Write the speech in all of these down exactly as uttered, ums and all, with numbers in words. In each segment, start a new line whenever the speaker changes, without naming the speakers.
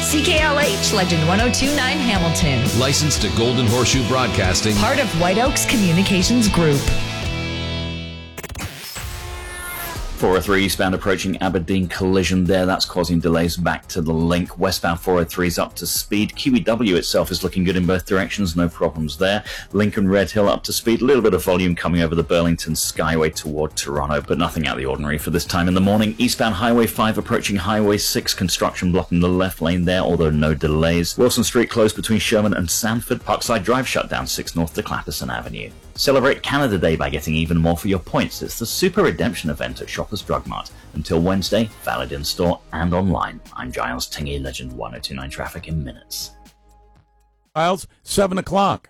C K L H, Legend one oh two point nine Hamilton.
Licensed to Golden Horseshoe Broadcasting.
Part of White Oaks Communications Group.
four oh three eastbound approaching Aberdeen, collision there. That's causing delays back to the link. Westbound four oh three is up to speed. Q E W itself is looking good in both directions. No problems there. Lincoln Red Hill up to speed. A little bit of volume coming over the Burlington Skyway toward Toronto, but nothing out of the ordinary for this time in the morning. Eastbound Highway five approaching Highway six. Construction blocking the left lane there, although no delays. Wilson Street closed between Sherman and Sanford. Parkside Drive shut down six north to Clapperson Avenue. Celebrate Canada Day by getting even more for your points. It's the Super Redemption event at Shoppers Drug Mart. Until Wednesday, valid in store and online. I'm Giles Tingy, Legend one oh two point nine traffic in minutes.
Giles, seven o'clock.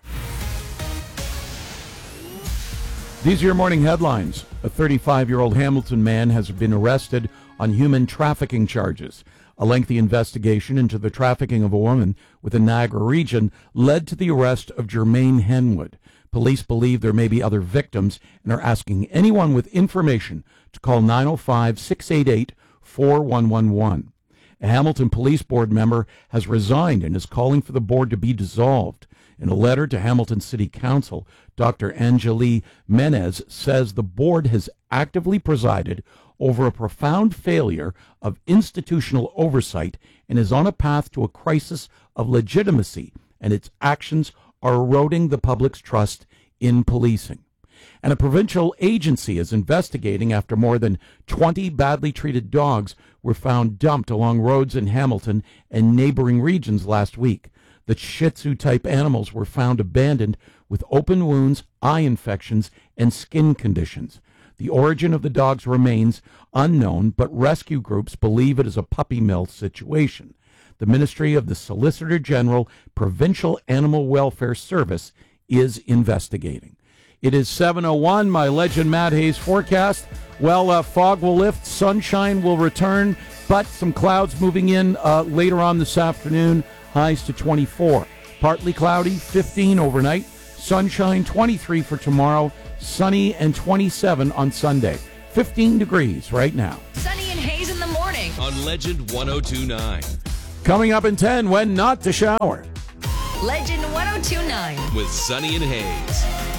These are your morning headlines. A thirty-five-year-old Hamilton man has been arrested on human trafficking charges. A lengthy investigation into the trafficking of a woman within Niagara region led to the arrest of Jermaine Henwood. Police believe there may be other victims and are asking anyone with information to call nine oh five, six eight eight, four one one one. A Hamilton Police Board member has resigned and is calling for the board to be dissolved. In a letter to Hamilton City Council, Doctor Angeli Menez says the board has actively presided over a profound failure of institutional oversight and is on a path to a crisis of legitimacy, and its actions are eroding the public's trust in policing. And a provincial agency is investigating after more than twenty badly treated dogs were found dumped along roads in Hamilton and neighboring regions last week. The Shih Tzu-type animals were found abandoned with open wounds, eye infections, and skin conditions. The origin of the dogs remains unknown, but rescue groups believe it is a puppy mill situation. The Ministry of the Solicitor General Provincial Animal Welfare Service is investigating. It is seven oh one, my Legend Matt Hayes forecast. Well, uh, fog will lift, sunshine will return, but some clouds moving in uh, later on this afternoon, highs to twenty-four. Partly cloudy, fifteen overnight, sunshine, twenty-three for tomorrow, sunny and twenty-seven on Sunday. fifteen degrees right now.
Sunny and Hayes in the morning.
On Legend one oh two point nine.
Coming up in ten, when not to shower.
Legend one oh two point nine.
With Sunny and Hayes.